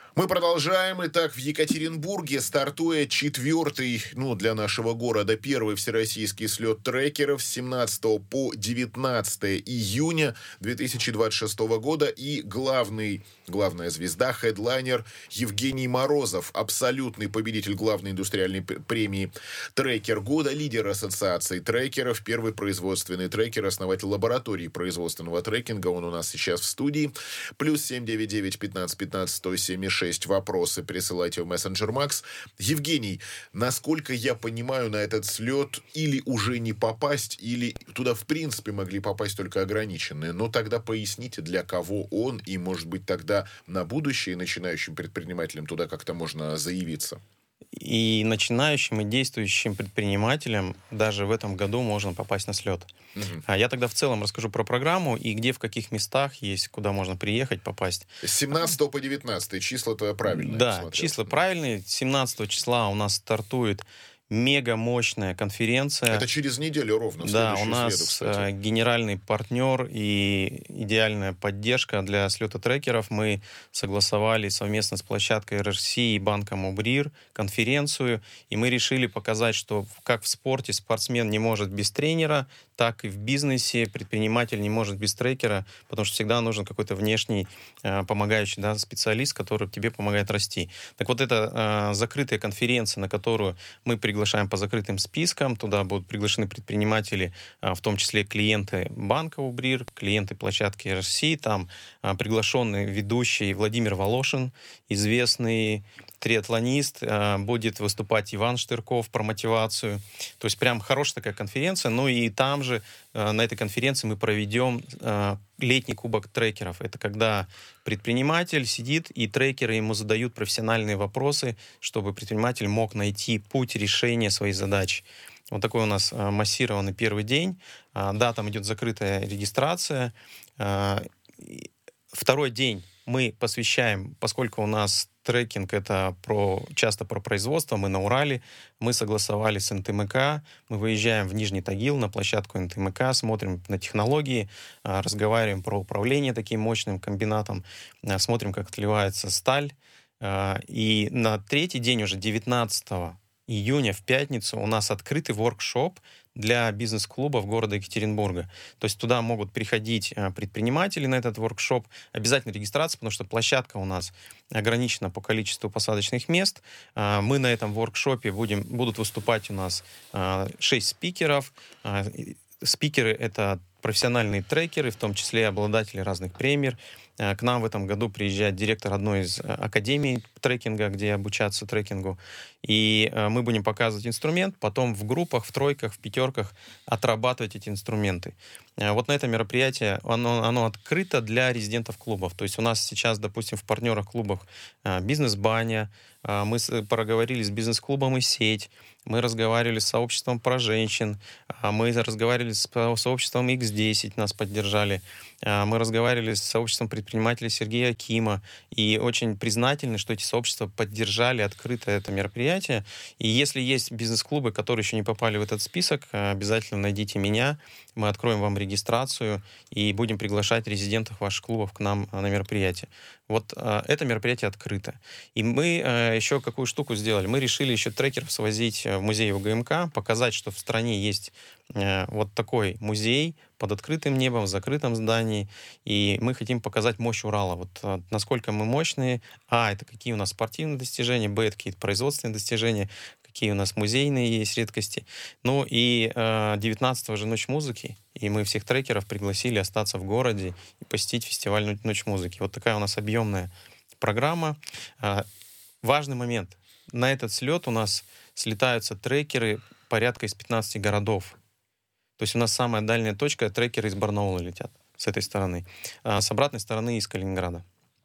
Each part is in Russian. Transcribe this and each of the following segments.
Мы продолжаем. Итак, в Екатеринбурге стартует четвертый, для нашего города, первый всероссийский слет трекеров с 17 по 19 июня 2026 года. И главная звезда, хедлайнер Евгений Морозов, абсолютный победитель главной индустриальной премии «Трекер года», лидер ассоциации трекеров, первый производственный трекер, основатель лаборатории производственного трекинга. Он у нас сейчас в студии. Плюс 799-15-15-176. Вопросы присылайте в мессенджер Макс. Евгений, насколько я понимаю, на этот слет или уже не попасть, или туда в принципе могли попасть только ограниченные. Но тогда поясните, для кого он, и, может быть, тогда на будущее начинающим предпринимателям туда как-то можно заявиться. И начинающим, и действующим предпринимателям даже в этом году можно попасть на слет. Угу. Я тогда в целом расскажу про программу и где, в каких местах есть, куда можно приехать, попасть. С 17 по 19 числа-то правильные. Да, числа правильные. 17 числа у нас стартует мега мощная конференция. Это через неделю ровно. Да, у нас генеральный партнер и идеальная поддержка для слета трекеров. Мы согласовали совместно с площадкой РРС и банком Убрир конференцию, и мы решили показать, что как в спорте спортсмен не может без тренера, так и в бизнесе предприниматель не может без трекера, потому что всегда нужен какой-то внешний помогающий, специалист, который тебе помогает расти. Так вот, это закрытая конференция, на которую мы приглашаем по закрытым спискам. Туда будут приглашены предприниматели, в том числе клиенты банка Убрир, клиенты площадки РС. Там приглашенный ведущий Владимир Волошин, известный триатлонист, будет выступать Иван Штырков про мотивацию. То есть прям хорошая такая конференция. Ну и там же на этой конференции мы проведем летний кубок трекеров. Это когда предприниматель сидит, и трекеры ему задают профессиональные вопросы, чтобы предприниматель мог найти путь решения своей задачи. Вот такой у нас массированный первый день. Да, там идет закрытая регистрация. Второй день мы посвящаем, поскольку у нас трекинг — это часто про производство, мы на Урале, мы согласовали с НТМК, мы выезжаем в Нижний Тагил на площадку НТМК, смотрим на технологии, разговариваем про управление таким мощным комбинатом, смотрим, как отливается сталь. И на третий день, уже 19 июня, в пятницу, у нас открытый воркшоп для бизнес-клубов города Екатеринбурга. То есть туда могут приходить предприниматели на этот воркшоп. Обязательно регистрация, потому что площадка у нас ограничена по количеству посадочных мест. Мы на этом воркшопе будут выступать у нас 6 спикеров. Спикеры — это профессиональные трекеры, в том числе обладатели разных премий. К нам в этом году приезжает директор одной из академий трекинга, где обучаться трекингу. И мы будем показывать инструмент, потом в группах, в тройках, в пятерках отрабатывать эти инструменты. Вот на это мероприятие, оно открыто для резидентов клубов. То есть у нас сейчас, допустим, в партнерах клубах «Бизнес-баня», мы проговорили с бизнес-клубом и «Сеть», мы разговаривали с сообществом про женщин, мы разговаривали с сообществом X10, нас поддержали, мы разговаривали с сообществом предпринимателей Сергея Акима, и очень признательны, что эти сообщества поддержали открыто это мероприятие. И если есть бизнес-клубы, которые еще не попали в этот список, обязательно найдите меня, мы откроем вам регистрацию и будем приглашать резидентов ваших клубов к нам на мероприятие. Вот это мероприятие открыто. И мы еще какую штуку сделали? Мы решили еще трекеров свозить в музей УГМК, показать, что в стране есть вот такой музей под открытым небом, в закрытом здании. И мы хотим показать мощь Урала. Вот насколько мы мощные. Это какие у нас спортивные достижения, это какие-то производственные достижения, какие у нас музейные есть редкости. Ну и 19-го же Ночь музыки. И мы всех трекеров пригласили остаться в городе и посетить фестиваль Ночь музыки. Вот такая у нас объемная программа. Важный момент. На этот слет у нас слетаются трекеры порядка из 15 городов. То есть у нас самая дальняя точка, трекеры из Барнаула летят с этой стороны. С обратной стороны из Калининграда.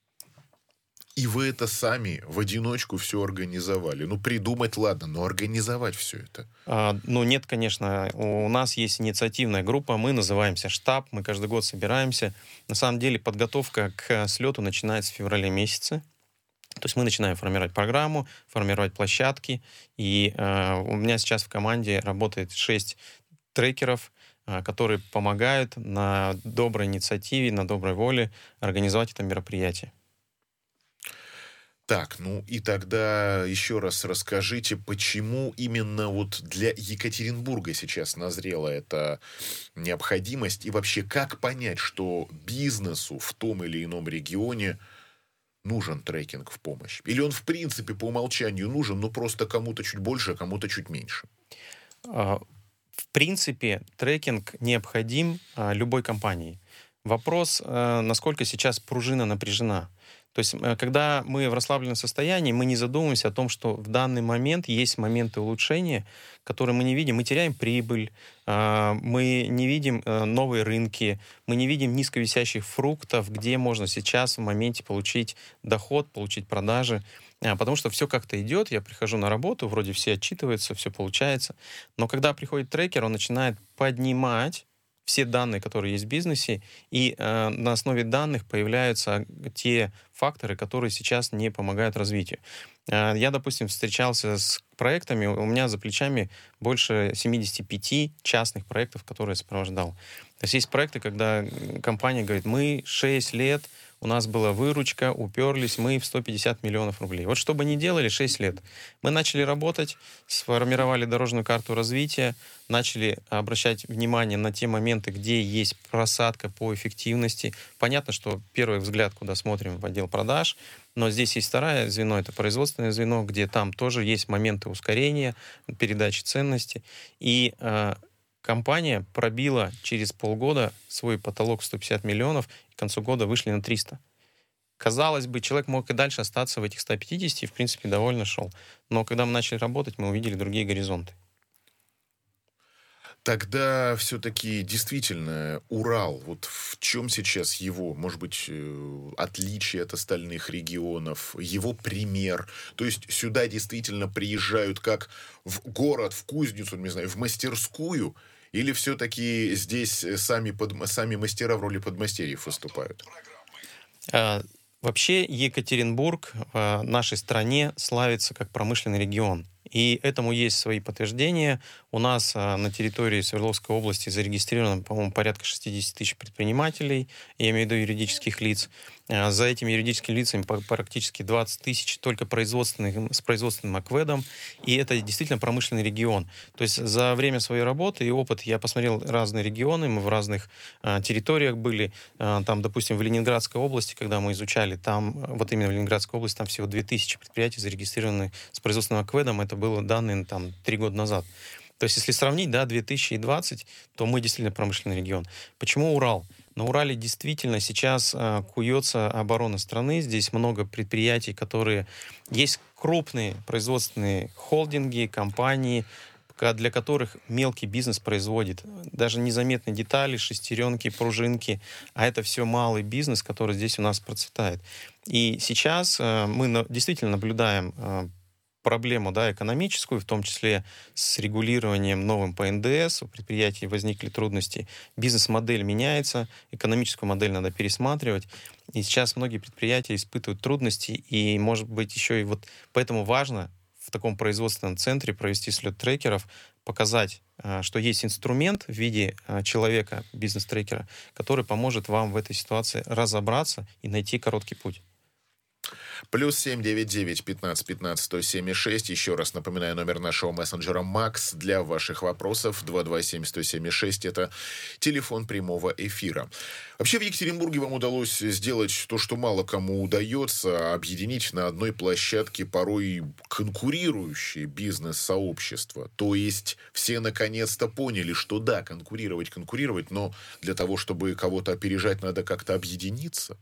И вы это сами в одиночку все организовали? Придумать, ладно, но организовать все это? Нет, конечно. У нас есть инициативная группа, мы называемся «Штаб», мы каждый год собираемся. На самом деле подготовка к слету начинается в феврале месяце. То есть мы начинаем формировать программу, формировать площадки. И у меня сейчас в команде работает 6 трекеров, которые помогают на доброй инициативе, на доброй воле организовать это мероприятие. Так, ну и тогда еще раз расскажите, почему именно вот для Екатеринбурга сейчас назрела эта необходимость, и вообще как понять, что бизнесу в том или ином регионе нужен трекинг в помощь? Или он в принципе по умолчанию нужен, но просто кому-то чуть больше, а кому-то чуть меньше? А, В принципе, трекинг необходим любой компании. Вопрос, насколько сейчас пружина напряжена. То есть, когда мы в расслабленном состоянии, мы не задумываемся о том, что в данный момент есть моменты улучшения, которые мы не видим. Мы теряем прибыль, мы не видим новые рынки, мы не видим низковисящих фруктов, где можно сейчас в моменте получить доход, получить продажи. Потому что все как-то идет, я прихожу на работу, вроде все отчитываются, все получается. Но когда приходит трекер, он начинает поднимать все данные, которые есть в бизнесе, и на основе данных появляются те факторы, которые сейчас не помогают развитию. Я, допустим, встречался с проектами, у меня за плечами больше 75 частных проектов, которые я сопровождал. То есть есть проекты, когда компания говорит, мы 6 лет, у нас была выручка, уперлись мы в 150 миллионов рублей. Вот что бы ни делали 6 лет. Мы начали работать, сформировали дорожную карту развития, начали обращать внимание на те моменты, где есть просадка по эффективности. Понятно, что первый взгляд, куда смотрим, в отдел продаж, но здесь есть второе звено, это производственное звено, где там тоже есть моменты ускорения, передачи ценности. И компания пробила через полгода свой потолок в 150 миллионов, и к концу года вышли на 300. Казалось бы, человек мог и дальше остаться в этих 150 и, в принципе, довольно шел. Но когда мы начали работать, мы увидели другие горизонты. Тогда все-таки действительно Урал, вот в чем сейчас его, может быть, отличие от остальных регионов, его пример? То есть сюда действительно приезжают как в город, в кузницу, не знаю, в мастерскую, или все-таки здесь сами мастера в роли подмастерьев выступают? А, Вообще Екатеринбург в нашей стране славится как промышленный регион. И этому есть свои подтверждения. У нас на территории Свердловской области зарегистрировано, по-моему, порядка 60 тысяч предпринимателей, я имею в виду юридических лиц. За этими юридическими лицами практически 20 тысяч только с производственным акведом. И это действительно промышленный регион. То есть за время своей работы и опыт я посмотрел разные регионы, мы в разных территориях были. Там, допустим, в Ленинградской области, когда мы изучали, там, вот именно в Ленинградской области, там всего 2000 предприятий зарегистрированы с производственным акведом. Это было данные там 3 года назад. То есть, если сравнить, да, 2020, то мы действительно промышленный регион. Почему Урал? На Урале действительно сейчас куется оборона страны. Здесь много предприятий, которые... Есть крупные производственные холдинги, компании, для которых мелкий бизнес производит даже незаметные детали, шестеренки, пружинки, а это все малый бизнес, который здесь у нас процветает. И сейчас мы действительно наблюдаем проблему, да, экономическую, в том числе с регулированием новым по НДС, у предприятий возникли трудности, бизнес-модель меняется, экономическую модель надо пересматривать, и сейчас многие предприятия испытывают трудности, и, может быть, еще и вот поэтому важно в таком производственном центре провести слет трекеров, показать, что есть инструмент в виде человека, бизнес-трекера, который поможет вам в этой ситуации разобраться и найти короткий путь. +7 99 15 15 107 6. Еще раз напоминаю, номер нашего мессенджера Макс для ваших вопросов 227 107 6. Это телефон прямого эфира. Вообще в Екатеринбурге вам удалось сделать то, что мало кому удается, объединить на одной площадке порой конкурирующие бизнес-сообщества. То есть все наконец-то поняли, что да, конкурировать, но для того, чтобы кого-то опережать, надо как-то объединиться.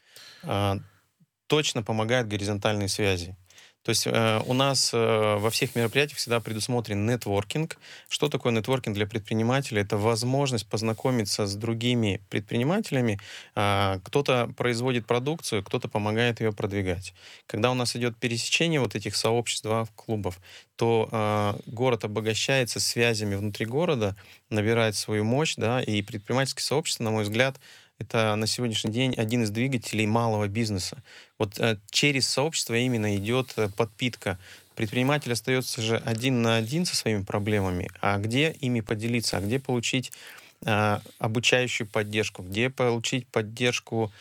Точно помогают горизонтальные связи. То есть у нас во всех мероприятиях всегда предусмотрен нетворкинг. Что такое нетворкинг для предпринимателя? Это возможность познакомиться с другими предпринимателями. Кто-то производит продукцию, кто-то помогает ее продвигать. Когда у нас идет пересечение вот этих сообществ, клубов, то город обогащается связями внутри города, набирает свою мощь, да, и предпринимательские сообщества, на мой взгляд, это на сегодняшний день один из двигателей малого бизнеса. Вот через сообщество именно идет подпитка. Предприниматель остается же один на один со своими проблемами, а где ими поделиться, а где получить обучающую поддержку, где получить поддержку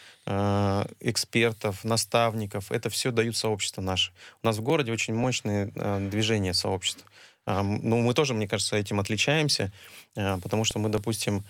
экспертов, наставников. Это все дают сообщества наши. У нас в городе очень мощные движения сообществ. Ну, мы тоже, мне кажется, этим отличаемся, потому что мы, допустим,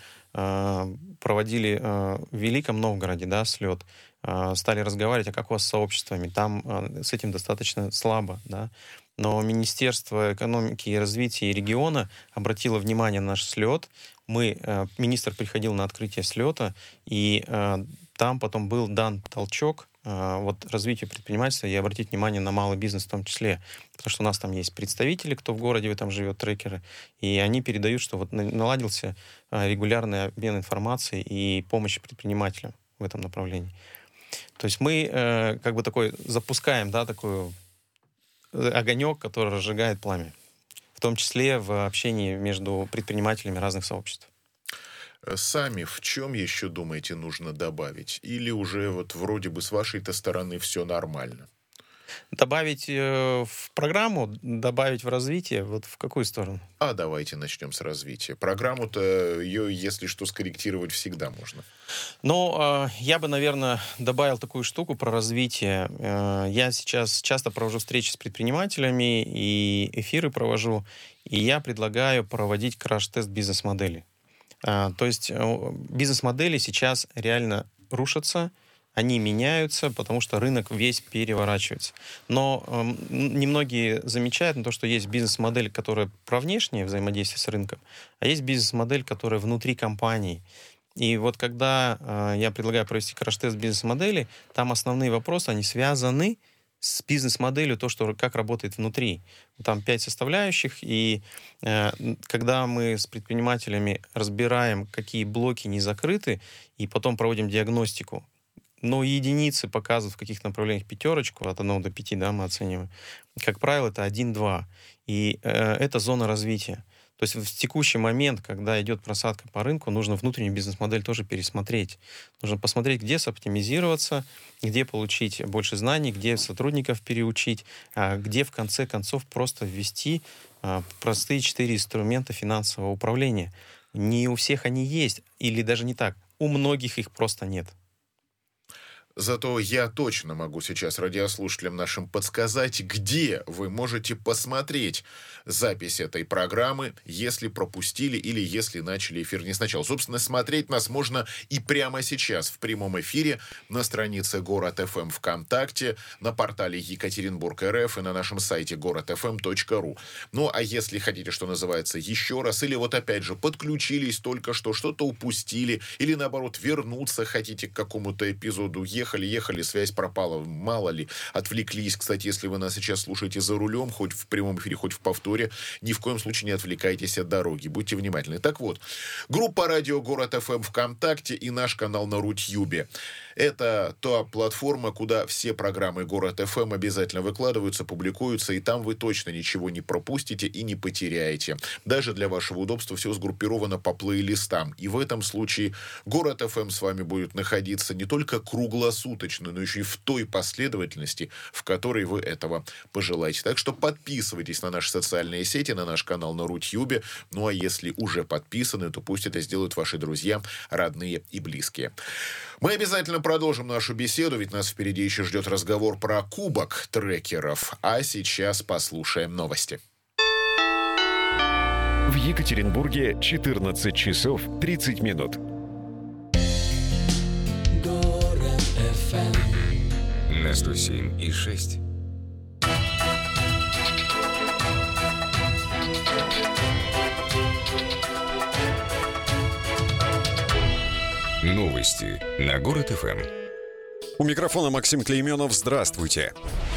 проводили в Великом Новгороде, да, слет, стали разговаривать, а как у вас с сообществами? Там с этим достаточно слабо, да. Но Министерство экономики и развития региона обратило внимание на наш слет. Министр приходил на открытие слета, и там потом был дан толчок развитию предпринимательства и обратить внимание на малый бизнес в том числе. Потому что у нас там есть представители, кто в городе в этом живет, трекеры, и они передают, что вот наладился регулярный обмен информацией и помощь предпринимателям в этом направлении. То есть мы как бы запускаем, да, такой огонек, который разжигает пламя. В том числе в общении между предпринимателями разных сообществ. Сами в чем еще, думаете, нужно добавить? Или уже вот вроде бы с вашей-то стороны все нормально? Добавить в программу, добавить в развитие, вот в какую сторону? А давайте начнем с развития. Программу-то, ее, если что, скорректировать всегда можно. Ну, я бы, наверное, добавил такую штуку про развитие. Я сейчас часто провожу встречи с предпринимателями и эфиры провожу, и я предлагаю проводить краш-тест бизнес-модели. То есть бизнес-модели сейчас реально рушатся, они меняются, потому что рынок весь переворачивается. Но немногие замечают на то, что есть бизнес-модель, которая про внешнее взаимодействие с рынком, а есть бизнес-модель, которая внутри компании. И вот когда я предлагаю провести краш-тест бизнес-модели, там основные вопросы, они связаны с бизнес-моделью, как работает внутри. Там 5 составляющих, и когда мы с предпринимателями разбираем, какие блоки не закрыты, и потом проводим диагностику, но единицы показывают в каких направлениях 5, от 1 до 5, да, мы оцениваем. Как правило, это 1-2. И это зона развития. То есть в текущий момент, когда идет просадка по рынку, нужно внутреннюю бизнес-модель тоже пересмотреть. Нужно посмотреть, где соптимизироваться, где получить больше знаний, где сотрудников переучить, где в конце концов просто ввести простые 4 инструмента финансового управления. Не у всех они есть, или даже не так. У многих их просто нет. Зато я точно могу сейчас радиослушателям нашим подсказать, где вы можете посмотреть запись этой программы, если пропустили или если начали эфир не сначала. Собственно, смотреть нас можно и прямо сейчас в прямом эфире на странице Город ФМ ВКонтакте, на портале Екатеринбург.РФ и на нашем сайте городфм.ру. Ну, а если хотите, что называется, еще раз, или вот опять же подключились только что, что-то упустили, или наоборот вернуться хотите к какому-то эпизоду, ехали, связь пропала, мало ли, отвлеклись. Кстати, если вы нас сейчас слушаете за рулем, хоть в прямом эфире, хоть в повторе, ни в коем случае не отвлекайтесь от дороги, будьте внимательны. Так вот, группа радио Город ФМ ВКонтакте и наш канал на Рутьюбе. Это та платформа, куда все программы Город ФМ обязательно выкладываются, публикуются, и там вы точно ничего не пропустите и не потеряете. Даже для вашего удобства все сгруппировано по плейлистам. И в этом случае Город ФМ с вами будет находиться не только круглосуточно, но еще и в той последовательности, в которой вы этого пожелаете. Так что подписывайтесь на наши социальные сети, на наш канал на Рутьюбе. Ну а если уже подписаны, то пусть это сделают ваши друзья, родные и близкие. Мы обязательно продолжим нашу беседу, ведь нас впереди еще ждет разговор про кубок трекеров. А сейчас послушаем новости. В Екатеринбурге 14 часов 30 минут. Город FM на 107,6. Новости на Город ФМ. У микрофона Максим Клейменов. Здравствуйте.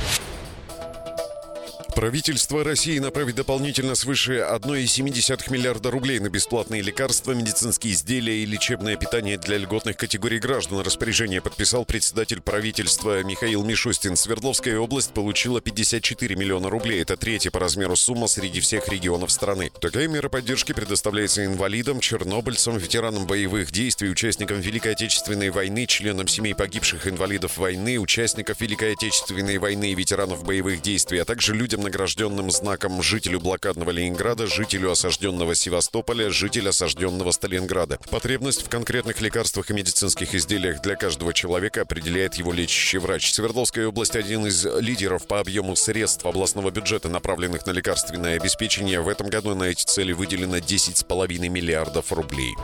Правительство России направит дополнительно свыше 1,7 миллиарда рублей на бесплатные лекарства, медицинские изделия и лечебное питание для льготных категорий граждан. Распоряжение подписал председатель правительства Михаил Мишустин. Свердловская область получила 54 миллиона рублей. Это третья по размеру сумма среди всех регионов страны. Такая мера поддержки предоставляется инвалидам, чернобыльцам, ветеранам боевых действий, участникам Великой Отечественной войны, членам семей погибших инвалидов войны, участников Великой Отечественной войны и ветеранов боевых действий, а также людям, на награжденным знаком жителю блокадного Ленинграда, жителю осажденного Севастополя, жителю осажденного Сталинграда. Потребность в конкретных лекарствах и медицинских изделиях для каждого человека определяет его лечащий врач. Свердловская область – один из лидеров по объему средств областного бюджета, направленных на лекарственное обеспечение. В этом году на эти цели выделено 10,5 миллиардов рублей.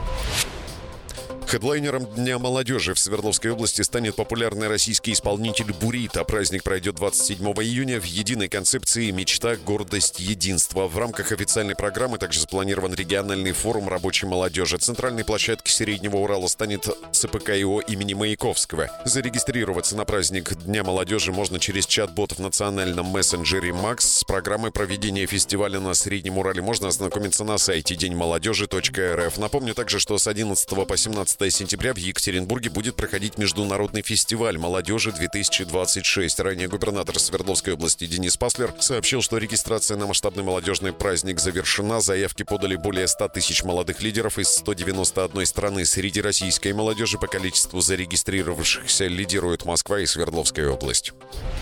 Хедлайнером Дня молодежи в Свердловской области станет популярный российский исполнитель «Бурито». Праздник пройдет 27 июня в единой концепции «Мечта, гордость, единство». В рамках официальной программы также запланирован региональный форум рабочей молодежи. Центральной площадкой Среднего Урала станет ЦПКИО имени Маяковского. Зарегистрироваться на праздник Дня молодежи можно через чат-бот в национальном мессенджере «Макс». С программой проведения фестиваля на Среднем Урале можно ознакомиться на сайте деньмолодежи.рф. Напомню также, что с 11 по 17 сентября в Екатеринбурге будет проходить Международный фестиваль молодежи 2026. Ранее губернатор Свердловской области Денис Паслер сообщил, что регистрация на масштабный молодежный праздник завершена. Заявки подали более 100 тысяч молодых лидеров из 191 страны. Среди российской молодежи по количеству зарегистрировавшихся лидируют Москва и Свердловская область.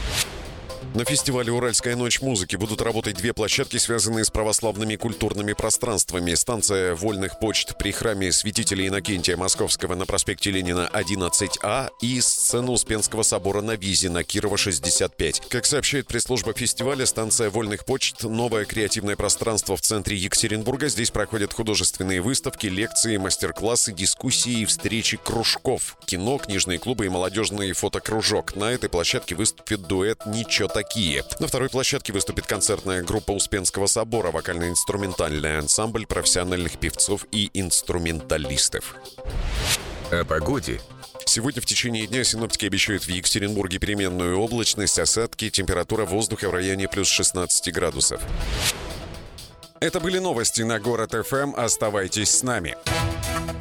На фестивале «Уральская ночь музыки» будут работать две площадки, связанные с православными культурными пространствами. Станция вольных почт при храме святителя Иннокентия Московского на проспекте Ленина 11А и сцена Успенского собора на Визе на Кирова 65. Как сообщает пресс-служба фестиваля, станция вольных почт – новое креативное пространство в центре Екатеринбурга. Здесь проходят художественные выставки, лекции, мастер-классы, дискуссии и встречи кружков, кино, книжные клубы и молодежный фотокружок. На этой площадке выступит дуэт «Ничего такие». На второй площадке выступит концертная группа Успенского собора, вокально-инструментальный ансамбль профессиональных певцов и инструменталистов. О погоде. Сегодня в течение дня синоптики обещают в Екатеринбурге переменную облачность, осадки, температура воздуха в районе плюс 16 градусов. Это были новости на Город ФМ. Оставайтесь с нами.